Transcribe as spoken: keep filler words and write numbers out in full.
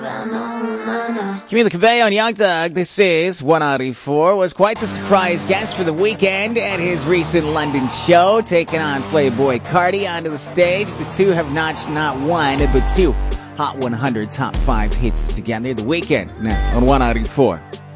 Camila Cabello and Young Thug, this is one eighty-four, was quite the surprise guest for the weekend at his recent London show, taking on Playboy Carti onto the stage. The two have notched not one, but two Hot one hundred top five hits together. The Weekend now on one eighty-four.